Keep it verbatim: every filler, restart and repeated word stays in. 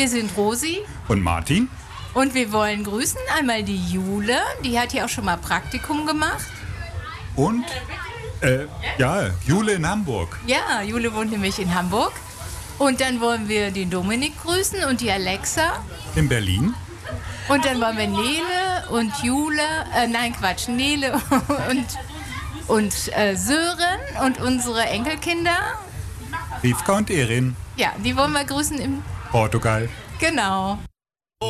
Wir sind Rosi Und Martin? und wir wollen grüßen einmal die Jule, die hat hier auch schon mal Praktikum gemacht. Und? Äh, ja, Jule in Hamburg. Ja, Jule wohnt nämlich in Hamburg. Und dann wollen wir den Dominik grüßen und die Alexa. In Berlin? Und dann wollen wir Nele und Jule, äh, nein Quatsch, Nele und, und äh, Sören und unsere Enkelkinder. Rivka und Erin. Ja, die wollen wir grüßen im, Portugal. genau.